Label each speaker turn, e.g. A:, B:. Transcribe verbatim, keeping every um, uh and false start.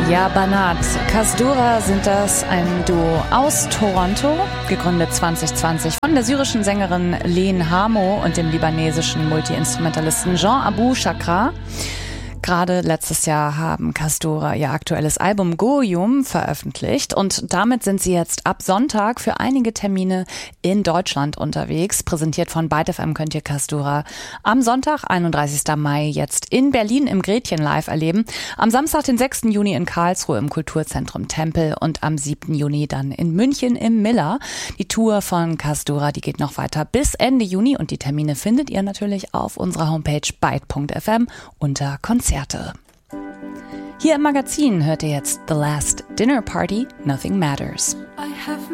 A: Ja, Banat. Kasdura sind das, ein Duo aus Toronto, gegründet zwanzig zwanzig von der syrischen Sängerin Len Hamo und dem libanesischen Multi-Instrumentalisten Jean Abou Chakra. Gerade letztes Jahr haben Kasdura ihr aktuelles Album Goyim veröffentlicht und damit sind sie jetzt ab Sonntag für einige Termine in Deutschland unterwegs. Präsentiert von Byte F M könnt ihr Kasdura am Sonntag, einunddreißigsten Mai, jetzt in Berlin im Gretchen live erleben. Am Samstag, den sechsten Juni in Karlsruhe im Kulturzentrum Tempel und am siebten Juni dann in München im Miller. Die Tour von Kasdura, die geht noch weiter bis Ende Juni und die Termine findet ihr natürlich auf unserer Homepage byte punkt f m unter Konzerte. Hier im Magazin hört ihr jetzt The Last Dinner Party, Nothing Matters.